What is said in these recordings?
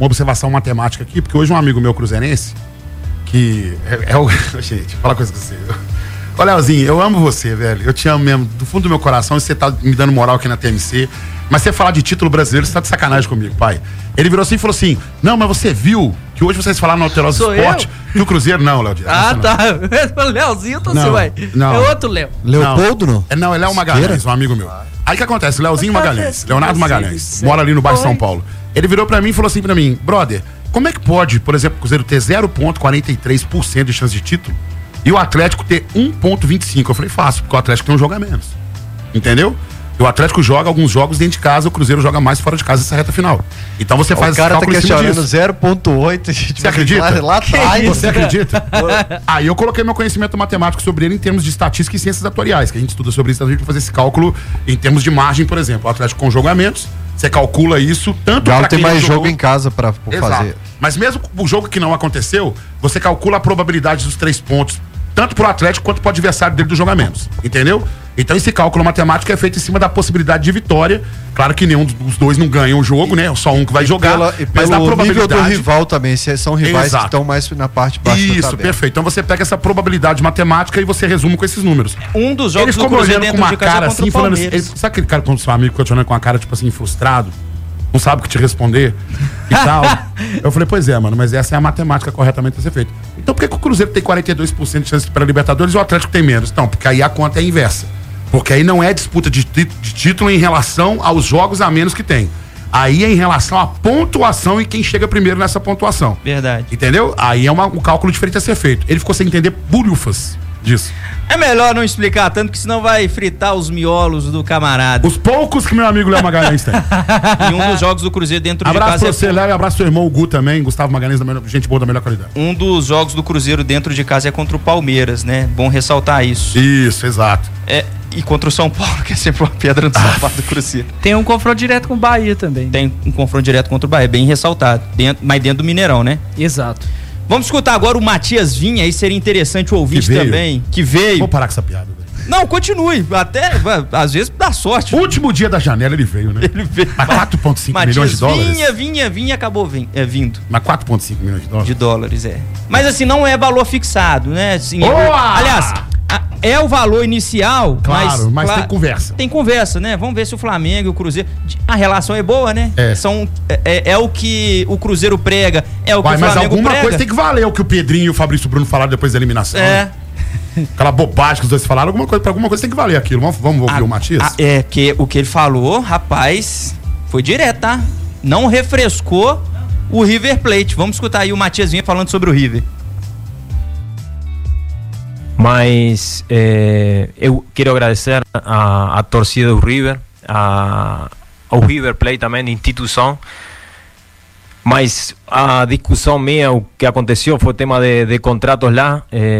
uma observação matemática aqui, porque hoje um amigo meu cruzeirense, que é o... Gente, fala uma coisa com você. Ô, Leozinho, eu amo você, velho. Eu te amo mesmo, do fundo do meu coração. Você tá me dando moral aqui na TMC. Mas você falar de título brasileiro, você tá de sacanagem comigo, pai. Ele virou assim e falou assim: não, mas você viu que hoje vocês falaram no Alterosa Esporte que o Cruzeiro... Não, Léo Dias. Ah, tá. O Leozinho, tô assim, ué. Não. É outro Léo. Leopoldo, não? Não, ele é o Magalhães, um amigo meu. Aí o que acontece? Leozinho Magalhães, Leonardo Magalhães, mora ali no bairro de São Paulo. Ele virou pra mim e falou assim pra mim: brother, como é que pode, por exemplo, o Cruzeiro ter 0,43% de chance de título e o Atlético ter 1,25%? Eu falei: fácil, porque o Atlético tem um jogo a menos. Entendeu? E o Atlético joga alguns jogos dentro de casa, o Cruzeiro joga mais fora de casa nessa reta final. Então você faz esse cálculo em cima disso. O cara tá questionando 0,8. Você acredita? Lá atrás. Você acredita? Aí eu coloquei meu conhecimento matemático sobre ele em termos de estatística e ciências atuariais, que a gente estuda sobre isso, a gente vai fazer esse cálculo em termos de margem, por exemplo. O Atlético com jogo a menos, você calcula isso tanto para quem tem mais jogo em casa para fazer. Mas mesmo o jogo que não aconteceu, você calcula a probabilidade dos 3 pontos, tanto pro Atlético quanto pro adversário dele do jogo a menos. Entendeu? Então esse cálculo matemático é feito em cima da possibilidade de vitória. Claro que nenhum dos dois não ganha o jogo, né? Só um que vai jogar. Mas na probabilidade... nível do rival também, se são rivais que estão mais na parte baixa da tabela. Isso, perfeito. Então você pega essa probabilidade matemática e você resume com esses números. Um dos jogos do Cruzeiro dentro com uma de casa cara contra assim, o falando Palmeiras. assim, sabe aquele cara com o seu amigo continuando com uma cara tipo assim, frustrado? Não sabe o que te responder e tal. Eu falei: pois é, mano, mas essa é a matemática corretamente a ser feita. Então por que o Cruzeiro tem 42% de chance para Libertadores e o Atlético tem menos? Não, porque aí a conta é inversa. Porque aí não é disputa de título em relação aos jogos a menos que tem. Aí é em relação à pontuação e quem chega primeiro nessa pontuação. Verdade. Entendeu? Aí é um cálculo diferente a ser feito. Ele ficou sem entender bulhufas disso. É melhor não explicar tanto, que senão vai fritar os miolos do camarada. Os poucos que meu amigo Léo Magalhães tem. E um dos jogos do Cruzeiro dentro de casa... Abraço pra você, Léo, e abraço seu irmão, o Gu também, Gustavo Magalhães, gente boa da melhor qualidade. Um dos jogos do Cruzeiro dentro de casa é contra o Palmeiras, né? Bom ressaltar isso. Isso, exato. E contra o São Paulo, que é sempre uma pedra no sapato do Cruzeiro. Tem um confronto direto com o Bahia também. Tem um confronto direto contra o Bahia, bem ressaltado. Mas dentro do Mineirão, né? Exato. Vamos escutar agora o Matias Vinha, aí seria interessante o ouvinte também, que veio. Vou parar com essa piada, velho. Não, continue, até, às vezes dá sorte. Último dia da janela ele veio, né? Ele veio. Mas 4,5 milhões de dólares. Vinha, acabou vindo. Mas 4,5 milhões de dólares? De dólares, é. Mas assim, não é valor fixado, né? Assim, Boa! Aliás, é o valor inicial, claro, mas tem conversa. Tem conversa, né? Vamos ver se o Flamengo e o Cruzeiro... A relação é boa, né? É o que o Cruzeiro prega, é o que o Flamengo prega. Mas alguma coisa tem que valer o que o Pedrinho e o Fabrício Bruno falaram depois da eliminação. É. Aquela bobagem que os dois falaram, alguma coisa tem que valer aquilo. Vamos ouvir o Matias? Que o que ele falou, rapaz, foi direto, tá? Não refrescou o River Plate. Vamos escutar aí o Matias Vinha falando sobre o River. Mas eu quero agradecer a torcida do River, ao River Plate também, instituição. Mas a discussão minha, o que aconteceu foi o tema de contratos lá.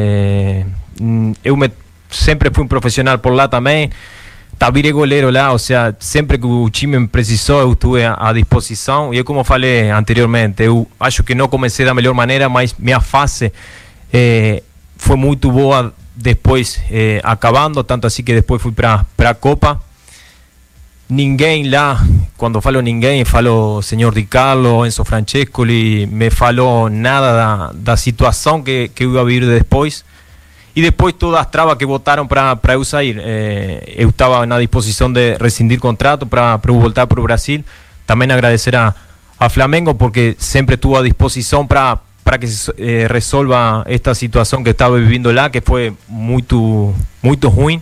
Eu sempre fui um profissional por lá também. Virei goleiro lá, ou seja, sempre que o time me precisou, eu estive à disposição. E eu, como falei anteriormente, eu acho que não comecei da melhor maneira, mas minha fase foi muito boa depois, acabando, tanto assim que depois fui para a Copa. Ninguém lá, quando falo ninguém, falo o senhor Di Carlo, Enzo Francescoli, me falou nada da situação que eu ia vir depois. E depois todas as travas que botaram para eu sair. Eu estava na disposição de rescindir contrato para eu voltar para o Brasil. Também agradecer a Flamengo, porque sempre estuvo à disposição para que se resolva esta situação que estava vivendo lá, que foi muito ruim.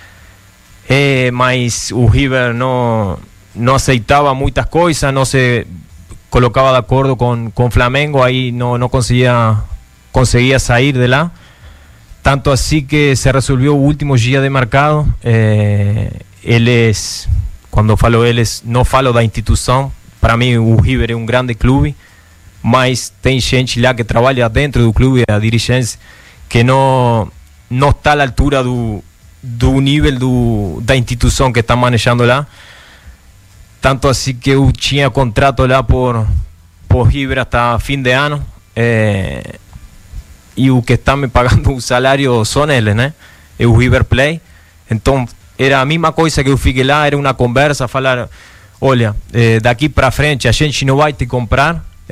Mas o River não aceitava muitas coisas, não se colocava de acordo com Flamengo, aí não conseguia sair de lá. Tanto assim que se resolvió el último día de mercado. Cuando falo no falo da institución. Para mí o River es un grande clube, mas tem gente lá que trabalha dentro do clube, a dirigência, que não está à altura do nível da instituição que está manejando lá. Tanto assim que eu tinha contrato lá por River hasta fim de ano. E o que está me pagando o salário são eles, né? É o River Plate. Então, era a mesma coisa que eu fiquei lá, era uma conversa, falar, olha, daqui para frente a gente não vai te comprar,